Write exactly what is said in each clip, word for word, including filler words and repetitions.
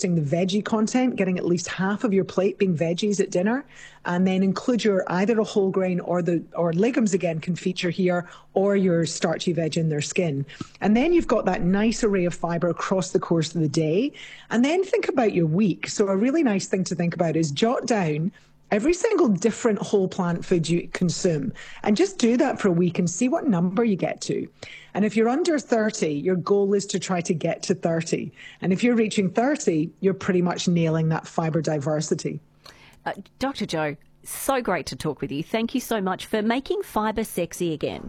boosting the veggie content, getting at least half of your plate being veggies at dinner, and then include your either a whole grain or the or legumes again can feature here, or your starchy veg in their skin. And then you've got that nice array of fibre across the course of the day. And then think about your week. So a really nice thing to think about is jot down every single different whole plant food you consume, and just do that for a week and see what number you get to. And if you're under thirty, your goal is to try to get to thirty. And if you're reaching thirty, you're pretty much nailing that fibre diversity. Uh, Doctor Jo, so great to talk with you. Thank you so much for making fibre sexy again.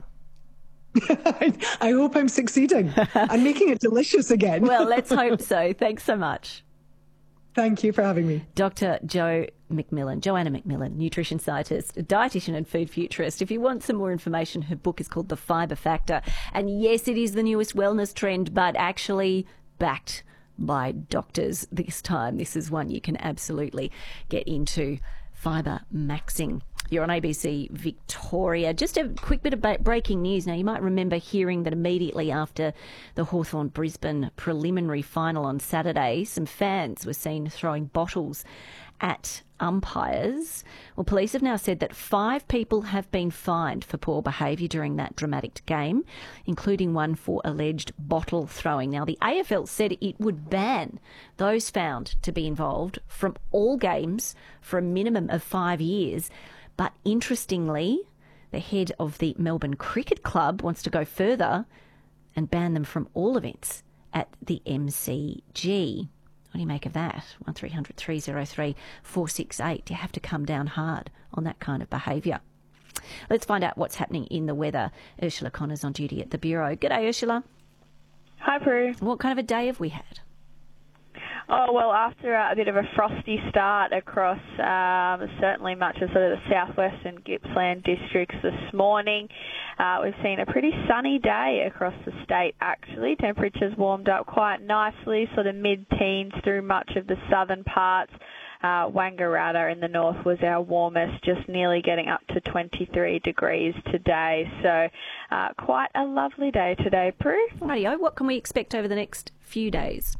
I, I hope I'm succeeding. I'm making it delicious again. Well, let's hope so. Thanks so much. Thank you for having me. Doctor Jo McMillan, Joanna McMillan, nutrition scientist, dietitian and food futurist. If you want some more information, her book is called The Fibre Factor. And yes, it is the newest wellness trend, but actually backed by doctors this time. This is one you can absolutely get into. Fibre maxing. You're on A B C Victoria. Just a quick bit of breaking news. Now, you might remember hearing that immediately after the Hawthorn-Brisbane preliminary final on Saturday, some fans were seen throwing bottles at umpires. Well, police have now said that five people have been fined for poor behaviour during that dramatic game, including one for alleged bottle throwing. Now, the A F L said it would ban those found to be involved from all games for a minimum of five years. But interestingly, the head of the Melbourne Cricket Club wants to go further and ban them from all events at the M C G. What do you make of that? one three hundred three oh three four six eight. You have to come down hard on that kind of behaviour. Let's find out what's happening in the weather. Ursula Connor's on duty at the Bureau. G'day, Ursula. Hi, Prue. What kind of a day have we had? Oh, well, after a bit of a frosty start across um, certainly much of sort of the southwest and Gippsland districts this morning, uh, we've seen a pretty sunny day across the state, actually. Temperatures warmed up quite nicely, sort of mid-teens through much of the southern parts. Uh, Wangaratta in the north was our warmest, just nearly getting up to twenty-three degrees today. So uh, quite a lovely day today, Prue. Rightio, what can we expect over the next few days?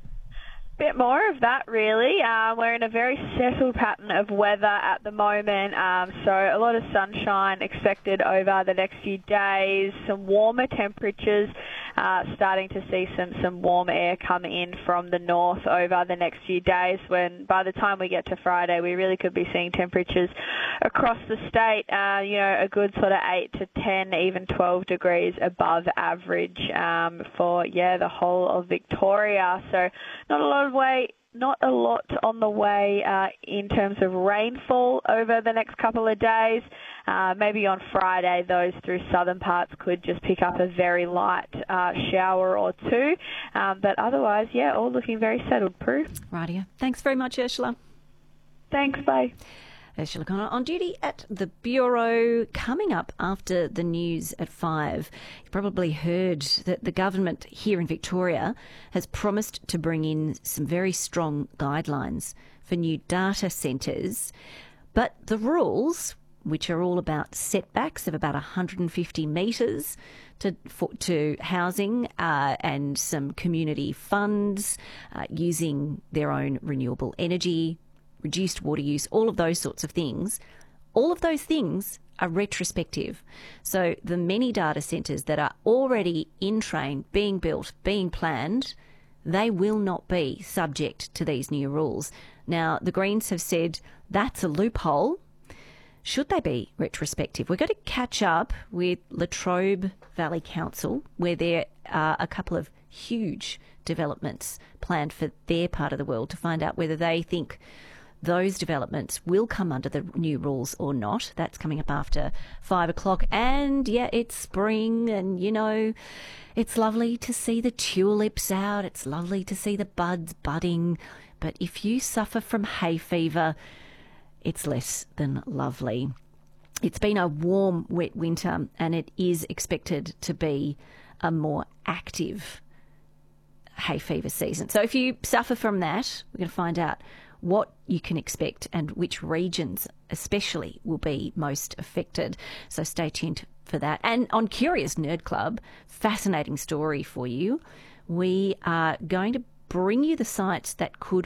Bit more of that, really. Uh, we're in a very settled pattern of weather at the moment, um, so a lot of sunshine expected over the next few days, some warmer temperatures, uh, starting to see some, some warm air come in from the north over the next few days, when by the time we get to Friday, we really could be seeing temperatures across the state, uh, you know, a good sort of eight to ten, even twelve degrees above average um, for, yeah, the whole of Victoria. So not a lot of way, not a lot on the way uh, in terms of rainfall over the next couple of days. Uh, maybe on Friday, those through southern parts could just pick up a very light uh, shower or two. Um, but otherwise, yeah, all looking very settled, Prue. Rightio. Thanks very much, Ursula. Thanks, bye. Ursula Connor on duty at the Bureau. Coming up after the news at five, you probably heard that the government here in Victoria has promised to bring in some very strong guidelines for new data centres. But the rules, which are all about setbacks of about one hundred fifty metres to for, to housing uh, and some community funds, uh, using their own renewable energy, reduced water use, all of those sorts of things, all of those things are retrospective. So the many data centres that are already in train, being built, being planned, they will not be subject to these new rules. Now, the Greens have said that's a loophole. Should they be retrospective? We're going to catch up with Latrobe Valley Council, where there are a couple of huge developments planned for their part of the world, to find out whether they think those developments will come under the new rules or not. That's coming up after five o'clock. And yeah, it's spring, and you know, it's lovely to see the tulips out. It's lovely to see the buds budding. But if you suffer from hay fever, it's less than lovely. It's been a warm, wet winter, and it is expected to be a more active hay fever season. So if you suffer from that, we're going to find out what you can expect and which regions especially will be most affected. So stay tuned for that. And on Curious Nerd Club, fascinating story for you. We are going to bring you the sites that could